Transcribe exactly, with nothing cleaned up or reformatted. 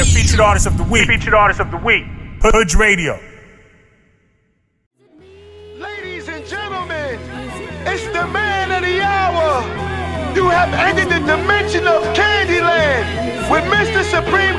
your featured artist of the week. Featured artist of the week. Hood Radio. Ladies and gentlemen, it's the man of the hour. You have entered the dimension of Candyland with Mister Supreme